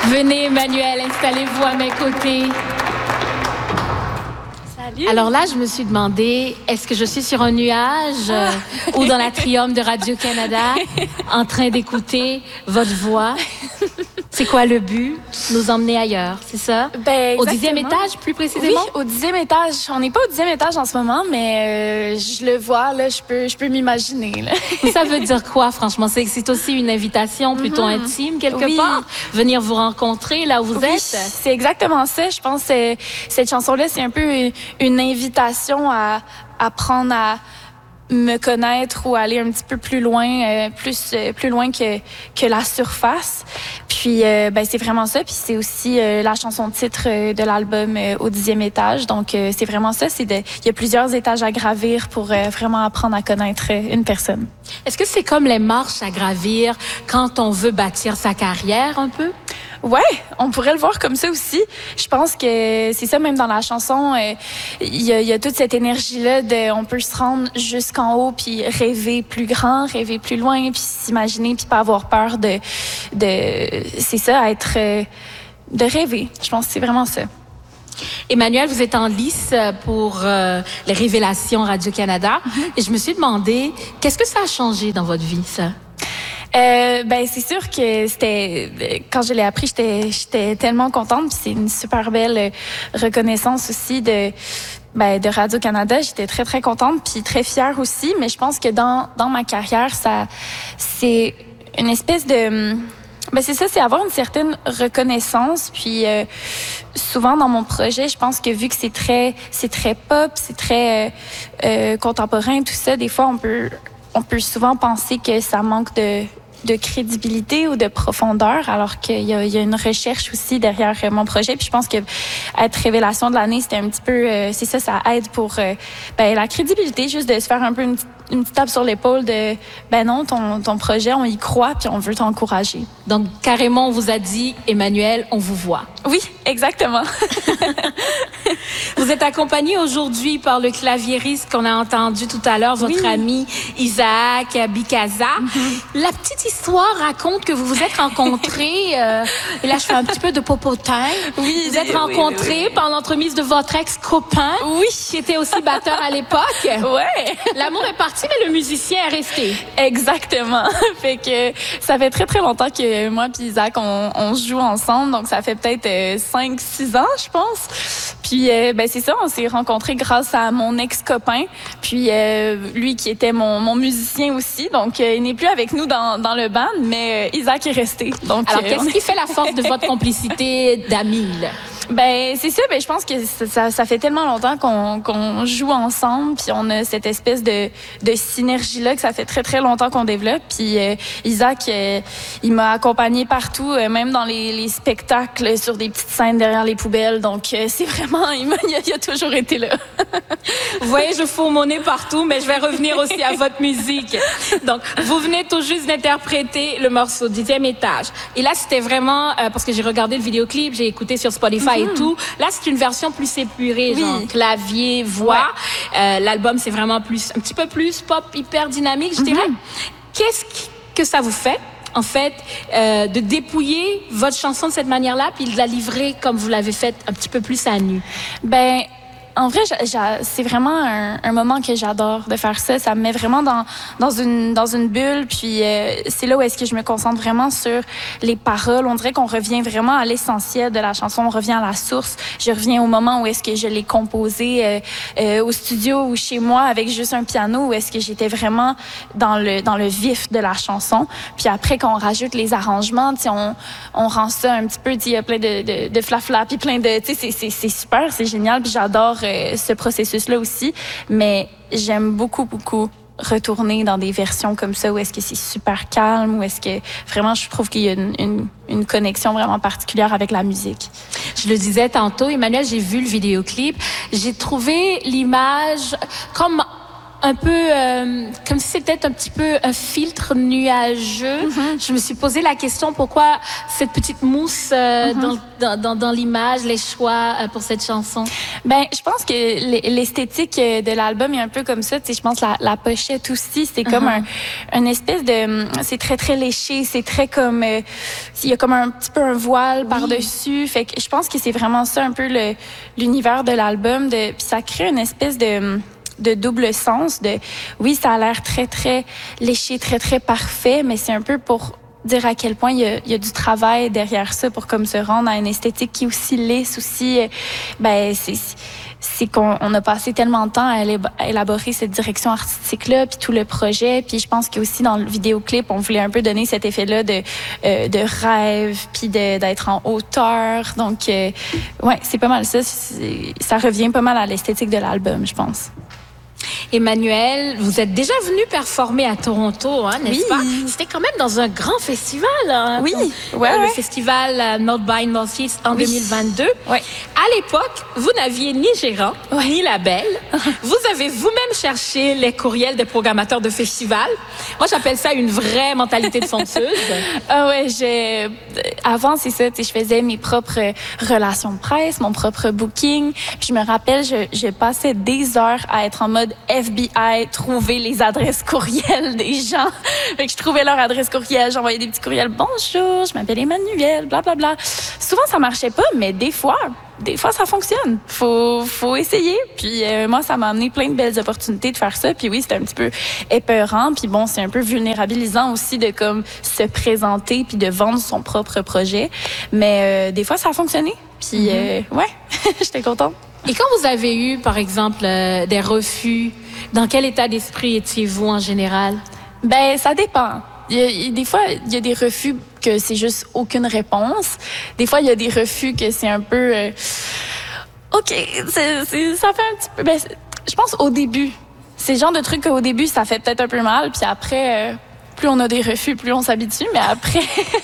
Venez, Emmanuel, installez-vous à mes côtés. Salut. Alors là, je me suis demandé, est-ce que je suis sur un nuage ou dans l'atrium de Radio-Canada en train d'écouter votre voix? C'est quoi le but? Nous emmener ailleurs, c'est ça? Ben, au 10e étage, plus précisément? Oui, au 10e étage. On n'est pas au 10e étage en ce moment, mais je le vois, là, je peux m'imaginer. Là. Ça veut dire quoi, franchement? C'est aussi une invitation plutôt intime, quelque part? Venir vous rencontrer là où vous êtes? C'est exactement ça. Je pense que cette chanson-là, c'est un peu une invitation à apprendre à me connaître ou aller un petit peu plus loin, plus loin que la surface. Puis c'est vraiment ça. Puis c'est aussi la chanson titre de l'album au 10e étage. Donc c'est vraiment ça. Il y a plusieurs étages à gravir pour vraiment apprendre à connaître une personne. Est-ce que c'est comme les marches à gravir quand on veut bâtir sa carrière un peu? Ouais, on pourrait le voir comme ça aussi. Je pense que c'est ça, même dans la chanson, il y a toute cette énergie-là on peut se rendre jusqu'en haut puis rêver plus grand, rêver plus loin, puis s'imaginer puis pas avoir peur c'est ça, de rêver. Je pense que c'est vraiment ça. Emmanuel, vous êtes en lice pour les révélations Radio-Canada. Et je me suis demandé, qu'est-ce que ça a changé dans votre vie, ça? C'est sûr que quand je l'ai appris, j'étais tellement contente, puis c'est une super belle reconnaissance aussi de Radio-Canada. J'étais très très contente puis très fière aussi, mais je pense que dans ma carrière, c'est une espèce de c'est ça, c'est avoir une certaine reconnaissance. Puis souvent dans mon projet, je pense que vu que c'est très pop, c'est très contemporain, tout ça, des fois on peut souvent penser que ça manque de crédibilité ou de profondeur, alors qu'il y a une recherche aussi derrière mon projet. Puis je pense que être révélation de l'année, c'était un petit peu, c'est ça, ça aide pour la crédibilité, juste de se faire un peu une petite tape sur l'épaule de, non, ton projet, on y croit, puis on veut t'encourager. Donc carrément, on vous a dit, Emmanuel, on vous voit. Oui, exactement. Vous êtes accompagné aujourd'hui par le claviériste qu'on a entendu tout à l'heure, votre ami Isaac Bikaza. La petite histoire raconte que vous vous êtes rencontrés, et là je fais un petit peu de popotin. Oui, vous êtes rencontrés par l'entremise de votre ex-copain, qui était aussi batteur à l'époque. Ouais. L'amour est parti, mais le musicien est resté. Exactement. Fait que ça fait très très longtemps que moi puis Isaac on joue ensemble, donc ça fait peut-être 5-6 ans, je pense. Puis c'est ça, on s'est rencontrés grâce à mon ex-copain, puis lui qui était mon musicien aussi, donc il n'est plus avec nous dans le band, mais Isaac est resté. Donc alors qu'est-ce qui fait la force de votre complicité d'amis? C'est ça, je pense que ça fait tellement longtemps qu'on joue ensemble, puis on a cette espèce de synergie là que ça fait très très longtemps qu'on développe. Puis Isaac, il m'a accompagné partout, même dans les spectacles, sur des petites scènes derrière les poubelles. Donc c'est vraiment, il a toujours été là. Vous voyez, je fous mon nez partout, mais je vais revenir aussi à votre musique. Donc vous venez tout juste d'interpréter le morceau 10e étage. Et là c'était vraiment parce que j'ai regardé le vidéoclip, j'ai écouté sur Spotify. Et tout. Là, c'est une version plus épurée, genre clavier, voix. Ouais. L'album, c'est vraiment un petit peu plus pop, hyper dynamique, je dirais. Qu'est-ce que ça vous fait, en fait, de dépouiller votre chanson de cette manière-là, puis de la livrer comme vous l'avez fait un petit peu plus à nu? En vrai, c'est vraiment un moment que j'adore de faire ça. Ça me met vraiment dans une bulle. Puis c'est là où est-ce que je me concentre vraiment sur les paroles. On dirait qu'on revient vraiment à l'essentiel de la chanson. On revient à la source. Je reviens au moment où est-ce que je l'ai composé au studio ou chez moi avec juste un piano, où est-ce que j'étais vraiment dans le vif de la chanson. Puis après, quand on rajoute les arrangements, on rend ça un petit peu, il y a plein de flafla, puis plein de, c'est super, c'est génial. Puis j'adore ce processus-là aussi, mais j'aime beaucoup retourner dans des versions comme ça où est-ce que c'est super calme, où est-ce que vraiment je trouve qu'il y a une connexion vraiment particulière avec la musique. Je le disais tantôt, Emmanuel, j'ai vu le vidéoclip, j'ai trouvé l'image comme un peu comme si c'était un petit peu un filtre nuageux. Je me suis posé la question pourquoi cette petite mousse dans l'image, les choix pour cette chanson. Ben, je pense que l'esthétique de l'album est un peu comme ça. Tu sais, je pense la pochette aussi, c'est comme un espèce de, c'est très très léché, c'est très comme, il y a comme un petit peu un voile par-dessus. Fait que je pense que c'est vraiment ça un peu l'univers de l'album. Puis ça crée une espèce de double sens. Oui, ça a l'air très très léché, très très parfait, mais c'est un peu pour dire à quel point il y a du travail derrière ça pour comme se rendre à une esthétique qui est aussi lisse, aussi, c'est qu'on a passé tellement de temps à élaborer cette direction artistique-là, puis tout le projet. Puis je pense qu'aussi dans le vidéoclip, on voulait un peu donner cet effet-là de rêve, puis d'être en hauteur. Donc, ouais, c'est pas mal ça. Ça revient pas mal à l'esthétique de l'album, je pense. Emmanuelle, vous êtes déjà venu performer à Toronto, hein, n'est-ce pas? C'était quand même dans un grand festival. Hein, oui, le festival North by Northeast en 2022. Ouais. À l'époque, vous n'aviez ni gérant, ni label. Vous avez vous-même cherché les courriels des programmateurs de festivals. Moi, j'appelle ça une vraie mentalité de fonceuse. Ah ouais, avant, c'est ça, je faisais mes propres relations de presse, mon propre booking. Puis je me rappelle, je passais des heures à être en mode FBI, trouver les adresses courriels des gens. Fait que je trouvais leur adresse courriel, j'envoyais des petits courriels. Bonjour, je m'appelle Emmanuelle, blablabla. Souvent, ça marchait pas, mais des fois, ça fonctionne. Faut essayer. Puis moi, ça m'a amené plein de belles opportunités de faire ça. Puis oui, c'était un petit peu épeurant. Puis bon, c'est un peu vulnérabilisant aussi de comme se présenter puis de vendre son propre projet. Mais des fois, ça a fonctionné. Puis ouais, j'étais contente. Et quand vous avez eu, par exemple, des refus, dans quel état d'esprit étiez-vous en général? Ben, ça dépend. Des fois, il y a des refus que c'est juste aucune réponse. Des fois, il y a des refus que c'est un peu... OK, ça fait un petit peu... Ben, je pense au début. C'est le genre de truc qu'au début, ça fait peut-être un peu mal. Puis après, plus on a des refus, plus on s'habitue. Mais après...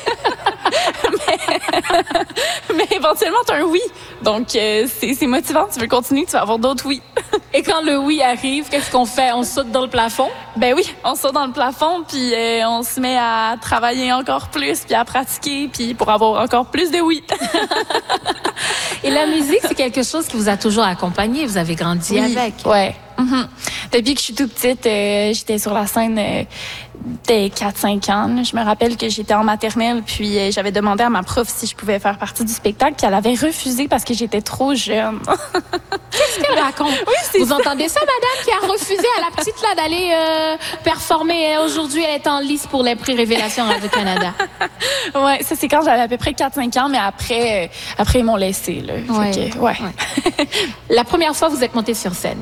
mais éventuellement, tu as un oui. Donc, c'est motivant. Tu veux continuer, tu vas avoir d'autres oui. Et quand le oui arrive, qu'est-ce qu'on fait? On saute dans le plafond? Ben oui, on saute dans le plafond, puis on se met à travailler encore plus, puis à pratiquer, puis pour avoir encore plus de oui. Et la musique, c'est quelque chose qui vous a toujours accompagné. Vous avez grandi avec. Ouais. Depuis que je suis toute petite, j'étais sur la scène dès 4-5 ans. Je me rappelle que j'étais en maternelle, puis j'avais demandé à ma prof si je pouvais faire partie du spectacle, puis elle avait refusé parce que j'étais trop jeune. Qu'est-ce qu'elle raconte? Oui, vous entendez ça, madame, qui a refusé à la petite là d'aller performer. Aujourd'hui, elle est en lice pour les prix Révélation Radio-Canada. Ouais, ça c'est quand j'avais à peu près 4-5 ans, mais après ils m'ont laissé là. Ouais. La première fois, vous êtes montée sur scène?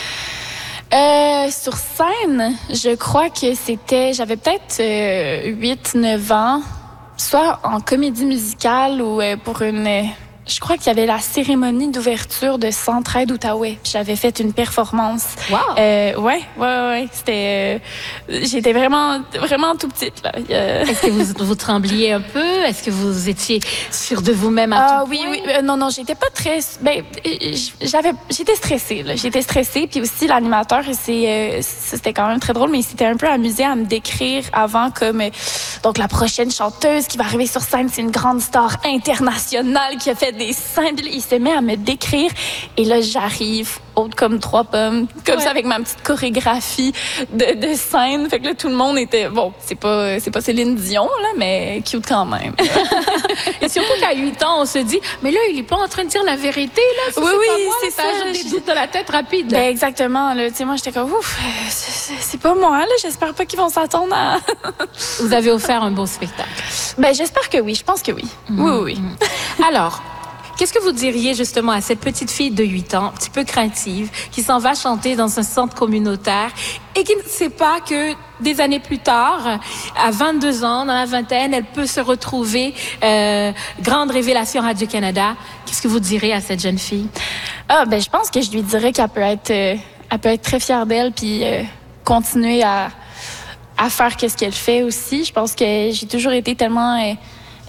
Sur scène, je crois que j'avais peut-être 8-9 ans, soit en comédie musicale ou pour je crois qu'il y avait la cérémonie d'ouverture de Centraide Outaouais. Puis j'avais fait une performance. Wow. Ouais. C'était, j'étais vraiment tout petite là. Est-ce que vous trembliez un peu? Est-ce que vous étiez sûre de vous-même à tout point? Oui. Non, j'étais pas très. Ben, j'étais stressée là. J'étais stressée. Puis aussi l'animateur, c'était quand même très drôle, mais il s'était un peu amusé à me décrire avant comme donc la prochaine chanteuse qui va arriver sur scène, c'est une grande star internationale qui a fait des scènes. Il se met à me décrire et là j'arrive haute comme 3 pommes, comme ça avec ma petite chorégraphie de scène. Fait que là tout le monde était bon, c'est pas Céline Dion là, mais cute quand même. Et surtout qu'à 8 ans, on se dit mais là il est pas en train de dire la vérité là. Oui, c'est ça. J'ai des doutes dans la tête rapide. Ben exactement là, tu sais moi j'étais comme ouf, c'est pas moi là, j'espère pas qu'ils vont s'attendre à. Vous avez offert un beau spectacle. Ben j'espère que oui, je pense que oui. Oui. Alors, qu'est-ce que vous diriez justement à cette petite fille de 8 ans, un petit peu craintive, qui s'en va chanter dans un centre communautaire et qui ne sait pas que des années plus tard, à 22 ans, dans la vingtaine, elle peut se retrouver grande révélation Radio-Canada. Qu'est-ce que vous direz à cette jeune fille? Ben je pense que je lui dirais qu'elle peut être très fière d'elle puis continuer à faire qu'est-ce qu'elle fait aussi. Je pense que j'ai toujours été tellement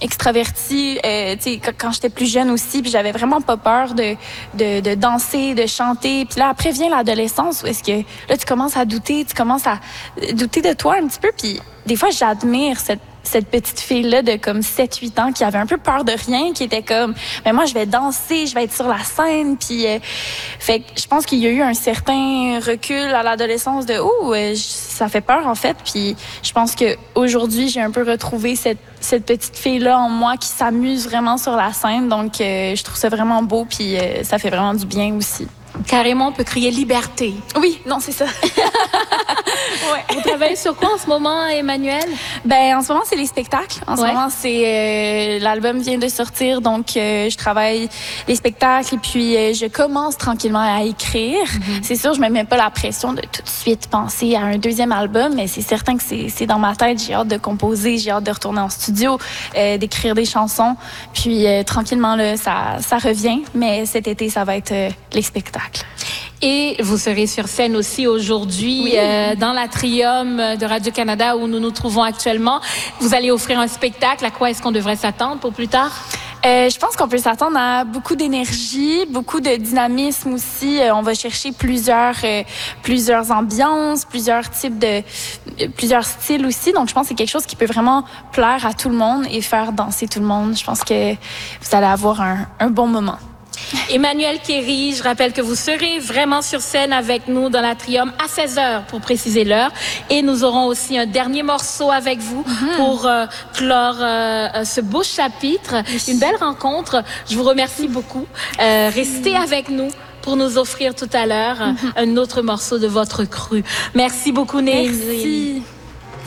extravertie, tu sais, quand j'étais plus jeune aussi, puis j'avais vraiment pas peur de danser, de chanter. Puis là, après vient l'adolescence où est-ce que là, tu commences à douter, tu commences à douter de toi un petit peu. Puis des fois, j'admire cette petite fille-là de comme 7-8 ans qui avait un peu peur de rien, qui était comme, mais moi, je vais danser, je vais être sur la scène. Puis, fait que je pense qu'il y a eu un certain recul à l'adolescence de, ça fait peur, en fait. Puis, je pense que aujourd'hui j'ai un peu retrouvé cette petite fille-là en moi qui s'amuse vraiment sur la scène. Donc, je trouve ça vraiment beau, puis ça fait vraiment du bien aussi. Carrément, on peut crier liberté. Oui, non, c'est ça. Ouais. Vous travaillez sur quoi en ce moment, Emmanuelle? Ben, en ce moment, c'est les spectacles. En ce moment, c'est l'album vient de sortir, donc je travaille les spectacles et puis je commence tranquillement à écrire. C'est sûr, je me mets pas la pression de tout de suite penser à un deuxième album, mais c'est certain que c'est dans ma tête. J'ai hâte de composer, j'ai hâte de retourner en studio, d'écrire des chansons. Puis tranquillement, là, ça revient. Mais cet été, ça va être les spectacles. Et vous serez sur scène aussi aujourd'hui dans l'Atrium de Radio-Canada où nous nous trouvons actuellement. Vous allez offrir un spectacle. À quoi est-ce qu'on devrait s'attendre pour plus tard? Je pense qu'on peut s'attendre à beaucoup d'énergie, beaucoup de dynamisme aussi. On va chercher plusieurs ambiances, plusieurs styles aussi. Donc, je pense que c'est quelque chose qui peut vraiment plaire à tout le monde et faire danser tout le monde. Je pense que vous allez avoir un bon moment. Emmanuelle Kéry, je rappelle que vous serez vraiment sur scène avec nous dans l'Atrium à 16h pour préciser l'heure. Et nous aurons aussi un dernier morceau avec vous pour clore ce beau chapitre. Une belle rencontre. Je vous remercie beaucoup. Restez avec nous pour nous offrir tout à l'heure un autre morceau de votre cru. Merci beaucoup, Nélie. Merci.